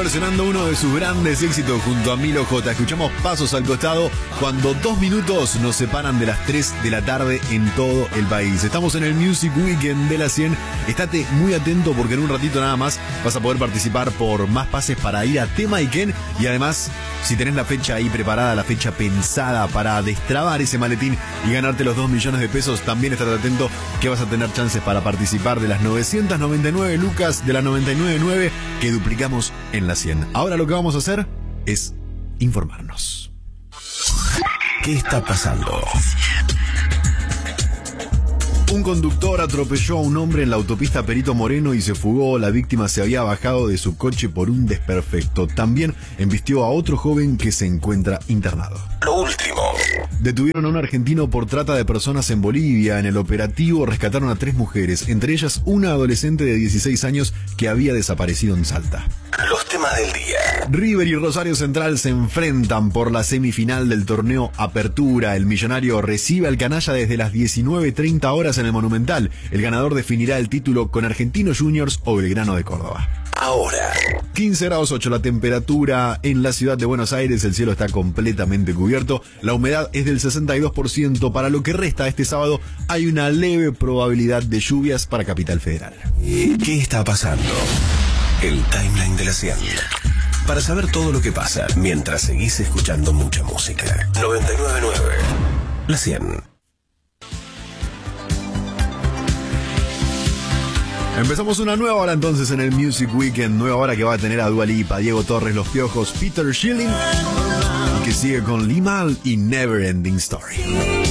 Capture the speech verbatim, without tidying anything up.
versionando uno de sus grandes éxitos junto a Milo J. Escuchamos Pasos al Costado cuando dos minutos nos separan de las tres de la tarde en todo el país. Estamos en el Music Weekend de la cien. Estate muy atento porque en un ratito nada más vas a poder participar por más pases para ir a Temayquén. Y además, si tenés la fecha ahí preparada, la fecha pensada para destrabar ese maletín y ganarte los dos millones de pesos, también estate atento que vas a tener chances para participar de las novecientas noventa y nueve lucas de la noventa y nueve nueve que duplicamos en la cien. Ahora lo que vamos a hacer es informarnos. ¿Qué está pasando? Un conductor atropelló a un hombre en la autopista Perito Moreno y se fugó. La víctima se había bajado de su coche por un desperfecto. También embistió a otro joven que se encuentra internado. Lo último. Detuvieron a un argentino por trata de personas en Bolivia. En el operativo rescataron a tres mujeres, entre ellas una adolescente de dieciséis años que había desaparecido en Salta. Los temas del día. River y Rosario Central se enfrentan por la semifinal del torneo Apertura. El millonario recibe al canalla desde las diecinueve treinta horas en el Monumental. El ganador definirá el título con Argentinos Juniors o Belgrano de Córdoba. Ahora. quince grados ocho la temperatura en la ciudad de Buenos Aires. El cielo está completamente cubierto. La humedad es del sesenta y dos por ciento. Para lo que resta este sábado hay una leve probabilidad de lluvias para Capital Federal. ¿Qué está pasando? El timeline de la cien. Para saber todo lo que pasa mientras seguís escuchando mucha música. noventa y nueve nueve. La cien. Empezamos una nueva hora entonces en el Music Weekend. Nueva hora que va a tener a Dua Lipa, Diego Torres, Los Piojos, Peter Schilling, que sigue con Limal y Never Ending Story.